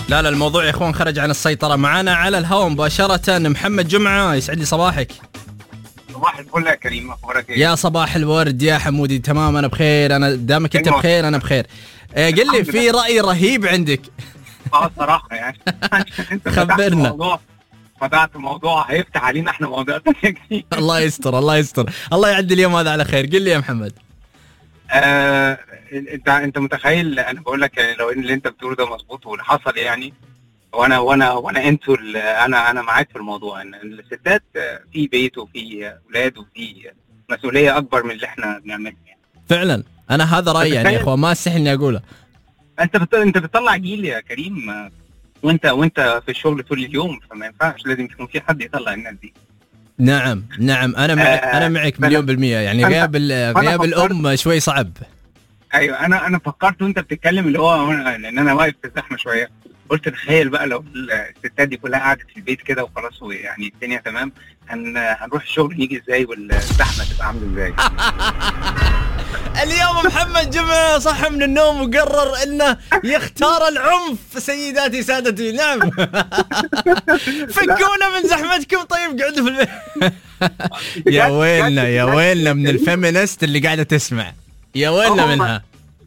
لا الموضوع يا اخوان خرج عن السيطرة. معانا على الهواء مباشرة محمد جمعة، يسعد لي صباحك. صباح الفل يا كريم، اخبارك ايه؟ يا صباح الورد يا حمودي. تمام انا بخير، انا دامك انت بخير انا بخير. قل لي في رأي رهيب عندك. صراحة يعني انت خبرنا. فتحت موضوع هيفتح علينا احنا مواضيع تانية كتير. الله يستر الله يستر، الله يعدي اليوم هذا على خير. قل لي يا محمد. انت متخيل، انا بقول لك يعني لو ان اللي انت بتقوله ده مظبوط واللي حصل يعني، وانا انتوا انا معاك في الموضوع ان الستات في بيت وفي اولاد وفي مسؤوليه اكبر من اللي احنا بنعمله يعني. فعلا انا هذا رايي يعني يا اخوان، ما استحي اني اقوله. انت بتطلع جيل يا كريم، وانت في الشغل طول اليوم، فما ينفعش، لازم يكون في حد يطلع الناس دي. نعم انا معك مليون بالمية يعني. غياب الام شوي صعب. ايوه انا فكرت وانت بتتكلم اللي هو لان انا واقف في الزحمه شويه، قلت تخيل بقى لو الستات دي كلها قعدت في البيت كده وخلاص ويعني الدنيا تمام، هنروح الشغل نيجي ازاي والزحمه تبقى عامله ازاي. اليوم محمد جمعة صح من النوم وقرر انه يختار العنف. سيداتي سادتي، نعم. فكونا من زحمتكم. طيب قعدوا في البيت. يا ويلنا من الفيمينست اللي قاعدة تسمع، يا ويلنا منها.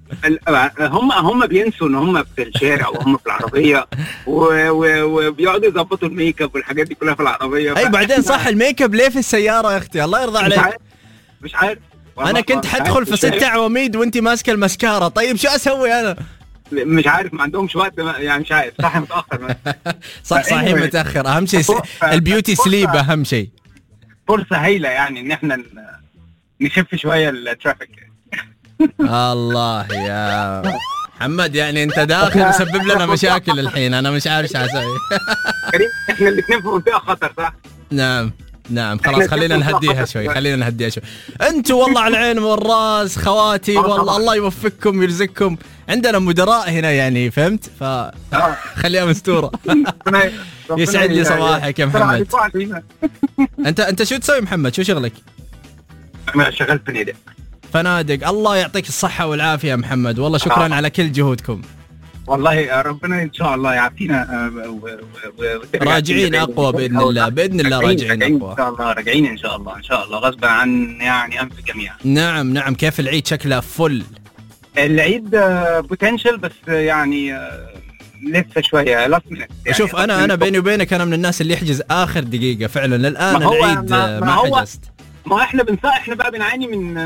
هم بينسوا ان هم في الشارع وهم في العربيه وبيقعدوا يظبطوا الميك اب والحاجات دي كلها في العربيه. اي بعدين صح، الميك اب ليه في السياره يا اختي؟ الله يرضى عليك. مش عارف انا كنت حدخل في 6 عواميد وانتي ماسكه المسكاره. طيب شو اسوي انا؟ مش عارف، ما عندهمش وقت يعني، مش عارف، صح متاخر. صحيح متاخر. اهم شيء البيوتي سليب، اهم شيء. فرصه هايله يعني ان احنا نخف شويه الترافيك. الله يا محمد، يعني انت داخل مسبب لنا مشاكل الحين، انا مش عارف ايش اسوي. كريم احنا الاثنين في منطقه خطر، صح؟ نعم خلاص خلينا نهديها شوي. انتوا والله على العين والراس خواتي، والله الله يوفقكم ويرزقكم. عندنا مدراء هنا يعني، فهمت؟ خليها مستوره. يسعد لي صباحك يا محمد. انت شو تسوي محمد؟ شو شغلك؟ انا شغال فنادق. الله يعطيك الصحة والعافية يا محمد، والله شكرا على كل جهودكم. والله ربنا ان شاء الله يعافينا. راجعين اقوى باذن الله، راجعين اقوى ان شاء الله، راجعين ان شاء الله غصبا عن يعني انف الجميع. نعم. كيف العيد؟ شكله فل. العيد بوتنشل، بس يعني لسه شويه لاست مينت يعني. شوف انا بيني وبينك انا من الناس اللي يحجز اخر دقيقة فعلا. الان العيد ما حجزت. ما احنا بقى بنعاني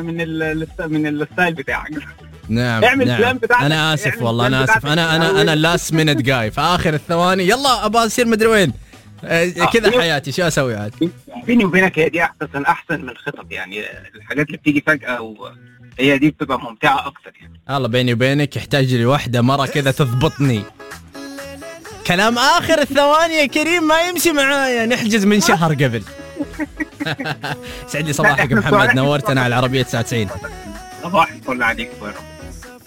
من الستايل بتاعك. نعم اعمل بلان بتاعك. انا اسف والله، انا اسف. انا لاست مينت جاي في اخر الثواني. يلا ابغى اصير مدري وين. كذا حياتي، شو اسوي عاد؟ بيني وبينك هي دي احسن من الخطط يعني. الحاجات اللي بتيجي فجأة هي دي بتبقى ممتعة اكتر يعني. الله بيني وبينك يحتاج لي واحدة مرة كذا تضبطني. كلام اخر الثواني يا كريم ما يمشي معايا، نحجز من شهر قبل. سعد لي صباحك محمد، نورتنا على العربية 99. صباح الفل عليك.